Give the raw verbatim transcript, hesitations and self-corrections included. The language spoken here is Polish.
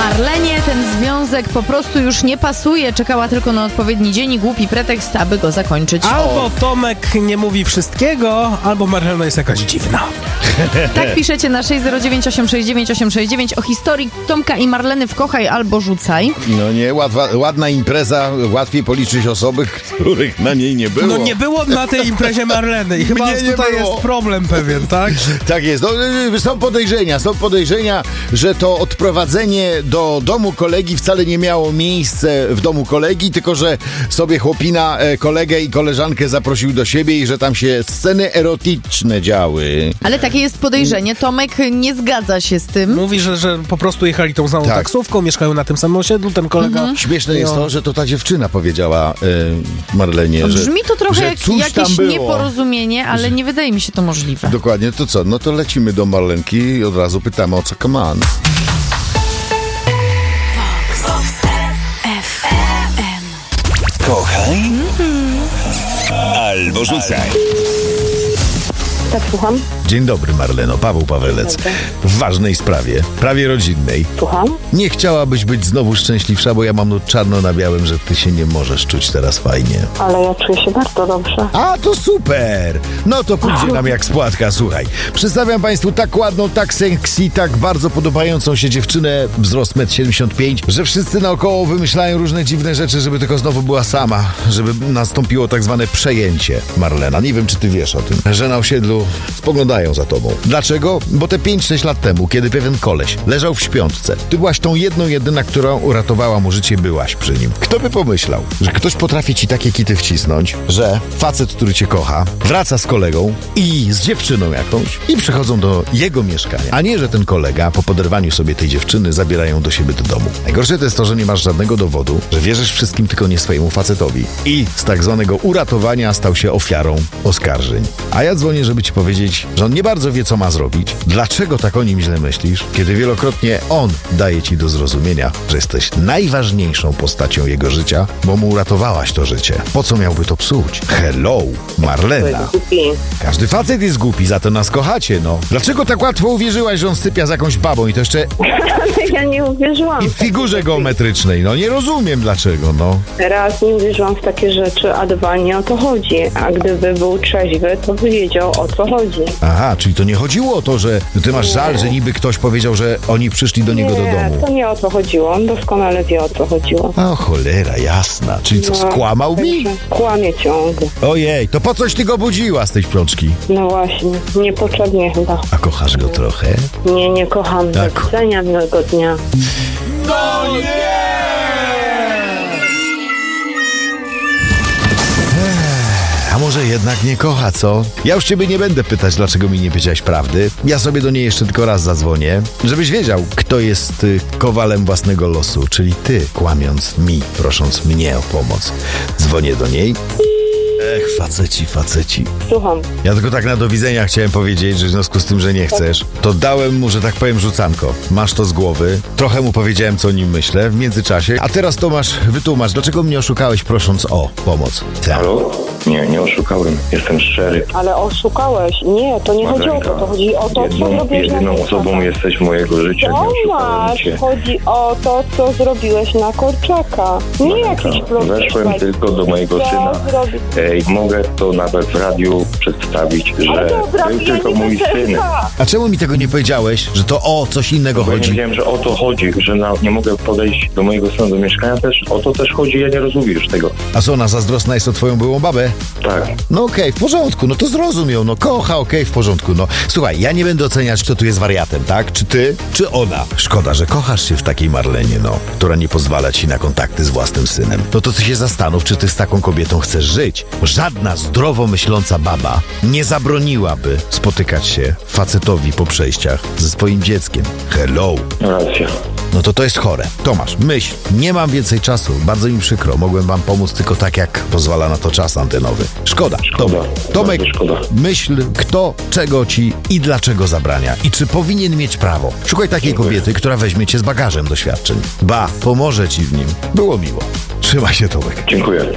Marlenie ten związek po prostu już nie pasuje. Czekała tylko na odpowiedni dzień i głupi pretekst, aby go zakończyć. Albo Tomek nie mówi wszystkiego, albo Marlena jest jakaś dziwna. Tak piszecie na sześć zero dziewięć osiem sześć dziewięć osiem sześć dziewięć o historii Tomka i Marleny w Kochaj albo Rzucaj. No nie, ładwa, ładna impreza, łatwiej policzyć osoby, których na niej nie było. No nie było na tej imprezie Marleny i chyba Mnie nie tutaj było. jest problem pewien, tak? Tak jest. No, są podejrzenia, są podejrzenia, że to odprowadzenie do domu kolegi wcale nie miało miejsca w domu kolegi, tylko że sobie chłopina e, kolegę i koleżankę zaprosił do siebie i że tam się sceny erotyczne działy. Ale takie jest podejrzenie. Tomek nie zgadza się z tym. Mówi, że, że po prostu jechali tą samą Tak. taksówką, mieszkają na tym samym osiedlu, ten kolega... Mhm. Śmieszne jest No. to, że to ta dziewczyna powiedziała e, Marlenie, że Brzmi to trochę że jak coś tam jakieś było. nieporozumienie, ale nie wydaje mi się to możliwe. Dokładnie, to co? No to lecimy do Marlenki i od razu pytamy o co, come on. Kochaj albo rzucaj. Tak, słucham. Dzień dobry, Marleno. Paweł Pawelec. W ważnej sprawie, prawie rodzinnej. Słucham. Nie chciałabyś być znowu szczęśliwsza, bo ja mam no czarno na białym, że ty się nie możesz czuć teraz fajnie. Ale ja czuję się bardzo dobrze. A, to super! No to pójdzie nam jak spłatka, słuchaj. Przedstawiam państwu tak ładną, tak sexy, tak bardzo podobającą się dziewczynę, wzrost metr siedemdziesiąt pięć, że wszyscy naokoło wymyślają różne dziwne rzeczy, żeby tylko znowu była sama, żeby nastąpiło tak zwane przejęcie. Marlena, nie wiem, czy ty wiesz o tym, że na osiedlu spoglądają za tobą. Dlaczego? Bo te pięć sześć lat temu, kiedy pewien koleś leżał w śpiączce, ty byłaś tą jedną jedyna, która uratowała mu życie, byłaś przy nim. Kto by pomyślał, że ktoś potrafi ci takie kity wcisnąć, że facet, który cię kocha, wraca z kolegą i z dziewczyną jakąś i przychodzą do jego mieszkania, a nie, że ten kolega po poderwaniu sobie tej dziewczyny zabierają do siebie do domu. Najgorsze to jest to, że nie masz żadnego dowodu, że wierzysz wszystkim, tylko nie swojemu facetowi. I z tak zwanego uratowania stał się ofiarą oskarżeń. A ja dzwonię, żeby ci powiedzieć, że on nie bardzo wie, co ma zrobić. Dlaczego tak o nim źle myślisz, kiedy wielokrotnie on daje ci do zrozumienia, że jesteś najważniejszą postacią jego życia, bo mu uratowałaś to życie. Po co miałby to psuć? Hello, Marlena. Każdy facet jest głupi, za to nas kochacie, no. Dlaczego tak łatwo uwierzyłaś, że on sypia z jakąś babą i to jeszcze Ale ja nie uwierzyłam. i w figurze geometrycznej? No nie rozumiem dlaczego, no. Raz nie uwierzyłam w takie rzeczy, a dwa nie o to chodzi. A gdyby był trzeźwy, to by wiedział, o co chodzi. Aha, czyli to nie chodziło o to, że ty masz żal, że niby ktoś powiedział, że oni przyszli do niego do Nie, domu. to nie o to chodziło. On doskonale wie, o co chodziło. O cholera, jasna. Czyli co, No, skłamał mi? także Kłamie ciągle. Ojej, to po coś ty go budziła z tej śpiączki? No właśnie, niepotrzebnie chyba. A kochasz go trochę? Nie, nie kocham. Do Tak. widzenia, miłego dnia. No nie! A może jednak nie kocha, co? Ja już ciebie nie będę pytać, dlaczego mi nie powiedziałeś prawdy. Ja sobie do niej jeszcze tylko raz zadzwonię, żebyś wiedział, kto jest y, kowalem własnego losu, czyli ty, kłamiąc mi, prosząc mnie o pomoc. Dzwonię do niej. Ech, faceci, faceci. Słucham. Ja tylko tak na do widzenia chciałem powiedzieć, że w związku z tym, że nie chcesz, to dałem mu, że tak powiem, rzucanko. Masz to z głowy. Trochę mu powiedziałem, co o nim myślę w międzyczasie. A teraz Tomasz, wytłumacz, dlaczego mnie oszukałeś, prosząc o pomoc? Tak. Halo? Nie, nie oszukałem. Jestem szczery. Ale oszukałeś. Nie, to nie chodzi o to. To chodzi o to, co Jedną, zrobiłeś na jedyną kurczaka. osobą jesteś mojego życia. Nie oszukałem Tomasz, cię. chodzi o to, co zrobiłeś na kurczaka. Nie jakiś prosty Weszłem szwajc. tylko do mojego Co syna. zrobić? Ej, mogę to nawet w radiu przedstawić, Ale że dobra, to jest ja tylko nie mój będę syn. tak. A czemu mi tego nie powiedziałeś, że to o coś innego Bo ja nie chodzi? wiedziałem, że o to chodzi, że na, nie mogę podejść do mojego syna do mieszkania też. O to też chodzi, ja nie rozumiem już tego. A co, ona zazdrosna jest o twoją byłą babę? Tak. No okej, w porządku, no to zrozum ją, no kocha, okej, w porządku, no. Słuchaj, ja nie będę oceniać, kto tu jest wariatem, tak? Czy ty, czy ona? Szkoda, że kochasz się w takiej Marlenie, no, która nie pozwala ci na kontakty z własnym synem. No to ty się zastanów, czy ty z taką kobietą chcesz żyć. Żadna zdrowo myśląca baba nie zabroniłaby spotykać się facetowi po przejściach ze swoim dzieckiem. Hello. Racja. No to to jest chore. Tomasz, myśl, nie mam więcej czasu, bardzo mi przykro, mogłem wam pomóc tylko tak, jak pozwala na to czas antenowy. Szkoda. Szkoda. Tomek, Tomek Bardzo szkoda. myśl, kto czego ci i dlaczego zabrania i czy powinien mieć prawo. Szukaj takiej Dziękuję. kobiety, która weźmie cię z bagażem doświadczeń. Ba, pomoże ci w nim. Było miło. Trzymaj się, Tomek. Dziękuję.